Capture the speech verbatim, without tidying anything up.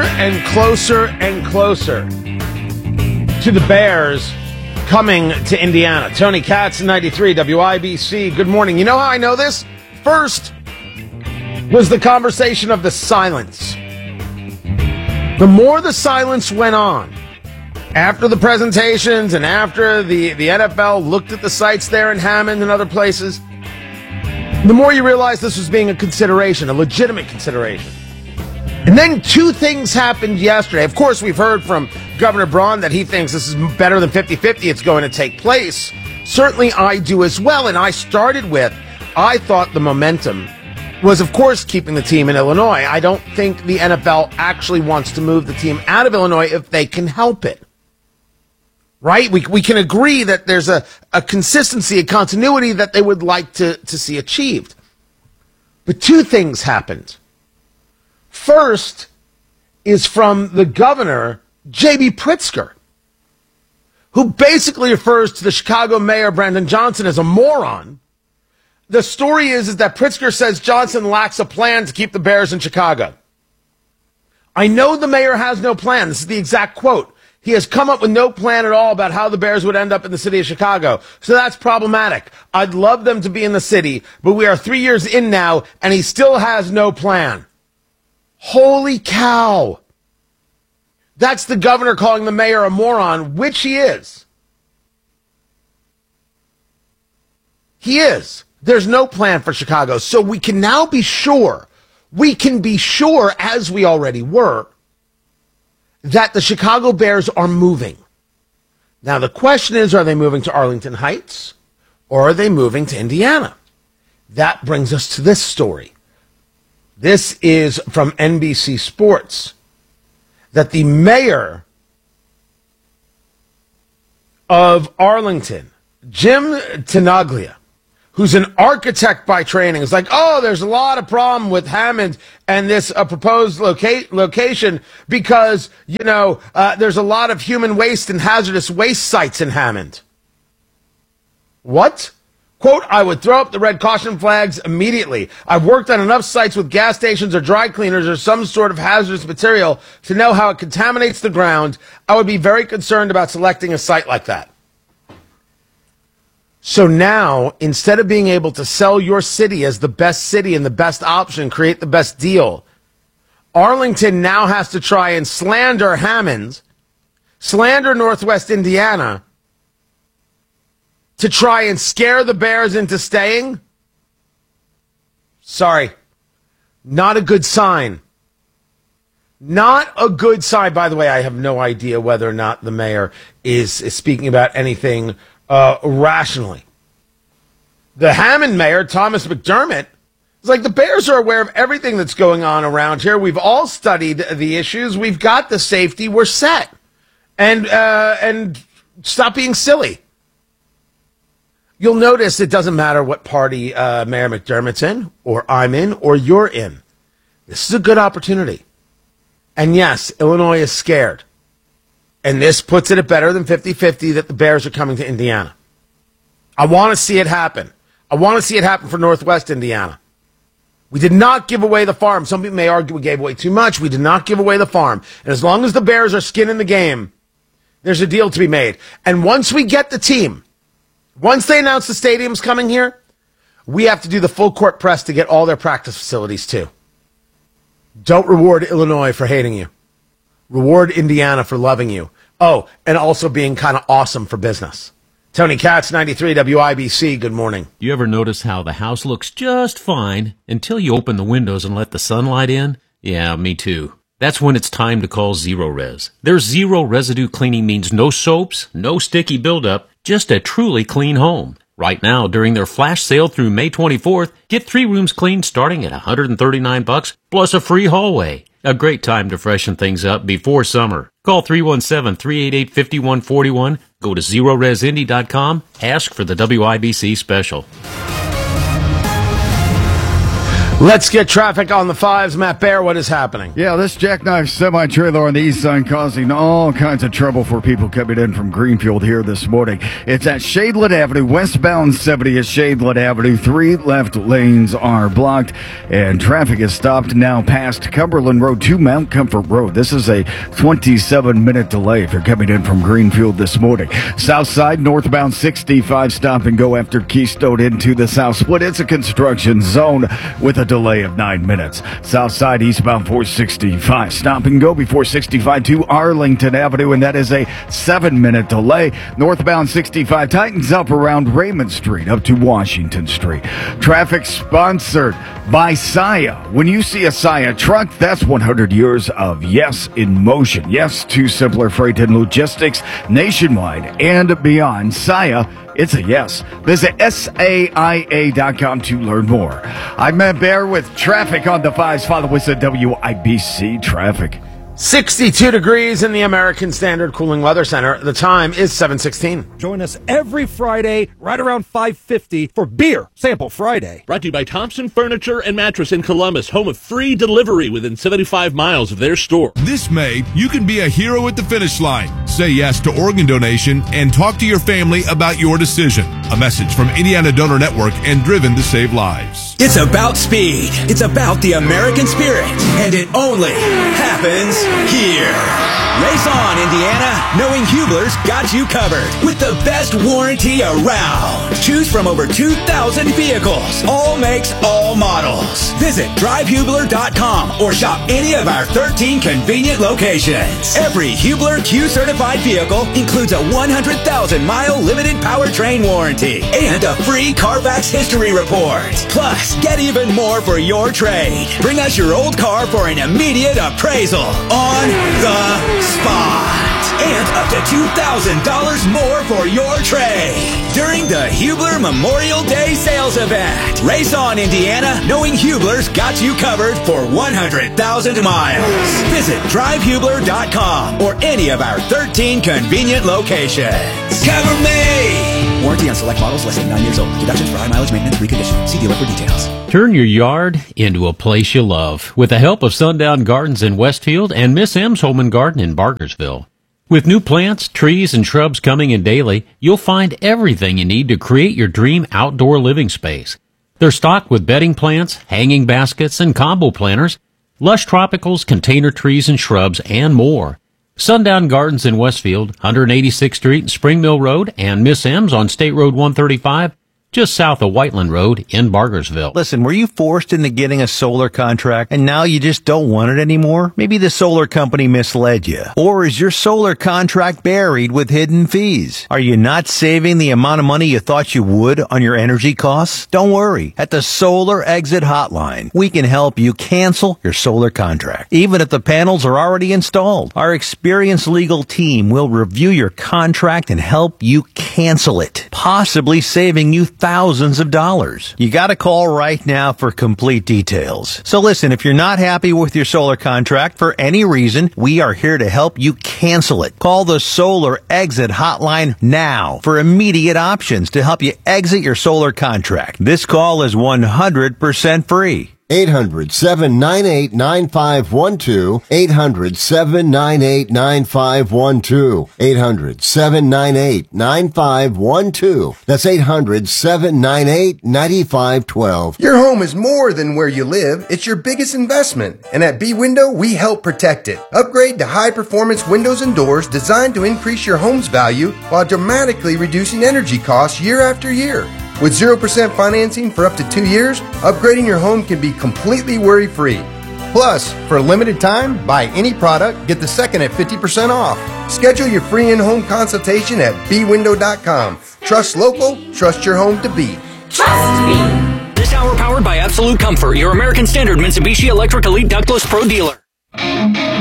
and closer and closer to the Bears coming to Indiana. Tony Katz, ninety-three W I B C. Good morning. You know how I know this? First was the conversation of the silence. The more the silence went on, after the presentations and after the, the N F L looked at the sites there in Hammond and other places, the more you realize this was being a consideration, a legitimate consideration. And then two things happened yesterday. Of course, we've heard from Governor Braun that he thinks this is better than fifty-fifty. It's going to take place. Certainly I do as well. And I started with, I thought the momentum was, of course, keeping the team in Illinois. I don't think the N F L actually wants to move the team out of Illinois if they can help it. Right? We we can agree that there's a, a consistency, a continuity that they would like to, to see achieved. But two things happened. First is from the governor, J B Pritzker, who basically refers to the Chicago mayor, Brandon Johnson, as a moron. The story is, is that Pritzker says Johnson lacks a plan to keep the Bears in Chicago. I know the mayor has no plan. This is the exact quote. He has come up with no plan at all about how the Bears would end up in the city of Chicago. So that's problematic. I'd love them to be in the city, but we are three years in now, and he still has no plan. Holy cow. That's the governor calling the mayor a moron, which he is. He is. There's no plan for Chicago. So we can now be sure, we can be sure, as we already were, that the Chicago Bears are moving. Now, the question is, are they moving to Arlington Heights or are they moving to Indiana? That brings us to this story. This is from N B C Sports, that the mayor of Arlington, Jim Tenaglia, who's an architect by training, is like, oh, there's a lot of problem with Hammond and this uh, proposed loca- location because, you know, uh, there's a lot of human waste and hazardous waste sites in Hammond. What? Quote, I would throw up the red caution flags immediately. I've worked on enough sites with gas stations or dry cleaners or some sort of hazardous material to know how it contaminates the ground. I would be very concerned about selecting a site like that. So now, instead of being able to sell your city as the best city and the best option, create the best deal, Arlington now has to try and slander Hammond, slander Northwest Indiana, to try and scare the Bears into staying? Sorry. Not a good sign. Not a good sign. By the way, I have no idea whether or not the mayor is, is speaking about anything uh, rationally. The Hammond mayor, Thomas McDermott, is like, the Bears are aware of everything that's going on around here. We've all studied the issues. We've got the safety. We're set. And, uh, and stop being silly. You'll notice it doesn't matter what party uh, Mayor McDermott's in, or I'm in, or you're in. This is a good opportunity. And yes, Illinois is scared. And this puts it at better than fifty-fifty that the Bears are coming to Indiana. I want to see it happen. I want to see it happen for Northwest Indiana. We did not give away the farm. Some people may argue we gave away too much. We did not give away the farm. And as long as the Bears are skin in the game, there's a deal to be made. And once we get the team, once they announce the stadium's coming here, we have to do the full court press to get all their practice facilities too. Don't reward Illinois for hating you. Reward Indiana for loving you. Oh, and also being kind of awesome for business. Tony Katz, ninety-three W I B C, good morning. You ever notice how the house looks just fine until you open the windows and let the sunlight in? Yeah, me too. That's when it's time to call Zero Res. Their zero residue cleaning means no soaps, no sticky buildup, just a truly clean home. Right now, during their flash sale through May twenty-fourth, get three rooms cleaned starting at one hundred thirty-nine bucks plus a free hallway. A great time to freshen things up before summer. Call three one seven, three eight eight, five one four one. Go to zero res indy dot com. Ask for the W I B C special. Let's get traffic on the fives. Matt Bear, what is happening? Yeah, this jackknife semi-trailer on the east side causing all kinds of trouble for people coming in from Greenfield here this morning. It's at Shadeland Avenue, westbound seventy at Shadeland Avenue. Three left lanes are blocked, and traffic is stopped now past Cumberland Road to Mount Comfort Road. This is a twenty-seven minute delay if you're coming in from Greenfield this morning. South side, northbound sixty-five, stop and go after Keystone into the south split. It's a construction zone with a delay of nine minutes. South side, eastbound four sixty-five, stop and go before sixty-five to Arlington Avenue, and that is a seven minute delay. Northbound sixty-five tightens up around Raymond Street up to Washington Street. Traffic sponsored by Saia. When you see a Saia truck, that's one hundred years of yes in motion. Yes to simpler freight and logistics nationwide and beyond. Saia, it's a yes. Visit S A I A dot com to learn more. I'm Matt Bear with traffic on the fives. Follow us at W I B C Traffic. sixty-two degrees in the American Standard Cooling Weather Center. The time is seven sixteen. Join us every Friday right around five fifty for Beer Sample Friday. Brought to you by Thompson Furniture and Mattress in Columbus, home of free delivery within seventy-five miles of their store. This May, you can be a hero at the finish line. Say yes to organ donation and talk to your family about your decision. A message from Indiana Donor Network and Driven to Save Lives. It's about speed. It's about the American spirit. And it only happens here. Race on, Indiana, knowing Hubler's got you covered with the best warranty around. Choose from over two thousand vehicles, all makes, all models. Visit drive hubler dot com or shop any of our thirteen convenient locations. Every Hubler Q-certified vehicle includes a one hundred thousand mile limited powertrain warranty and a free Carfax history report. Plus, get even more for your trade. Bring us your old car for an immediate appraisal on the spot. And up to two thousand dollars more for your trade during the Hubler Memorial Day sales event. Race on, Indiana, knowing Hubler's got you covered for one hundred thousand miles. Visit drive hubler dot com or any of our thirteen convenient locations. Cover me! Warranty on select models less than nine years old. Deductions for high mileage maintenance reconditioning. See dealer for details. Turn your yard into a place you love with the help of Sundown Gardens in Westfield and Miss M's Home and Garden in Barkersville. With new plants, trees, and shrubs coming in daily, you'll find everything you need to create your dream outdoor living space. They're stocked with bedding plants, hanging baskets, and combo planters, lush tropicals, container trees and shrubs, and more. Sundown Gardens in Westfield, one eighty-sixth Street and Spring Mill Road, and Miss M's on State Road one thirty-five, just south of Whiteland Road in Bargersville. Listen, were you forced into getting a solar contract and now you just don't want it anymore? Maybe the solar company misled you. Or is your solar contract buried with hidden fees? Are you not saving the amount of money you thought you would on your energy costs? Don't worry. At the Solar Exit Hotline, we can help you cancel your solar contract, even if the panels are already installed. Our experienced legal team will review your contract and help you cancel it, possibly saving you thousands of dollars. You got to call right now for complete details. So listen, if you're not happy with your solar contract for any reason, we are here to help you cancel it. Call the Solar Exit Hotline now for immediate options to help you exit your solar contract. This call is one hundred percent free. eight hundred, seven nine eight, nine five one two. eight hundred, seven nine eight, nine five one two. eight hundred, seven nine eight, nine five one two. That's eight hundred, seven nine eight, nine five one two. Your home is more than where you live. It's your biggest investment. And at B-Window, we help protect it. Upgrade to high-performance windows and doors designed to increase your home's value while dramatically reducing energy costs year after year. With zero percent financing for up to two years, upgrading your home can be completely worry-free. Plus, for a limited time, buy any product, get the second at fifty percent off. Schedule your free in-home consultation at b window dot com. Trust local, trust your home to beat. Trust me. This hour powered by Absolute Comfort, your American Standard Mitsubishi Electric Elite Ductless Pro dealer.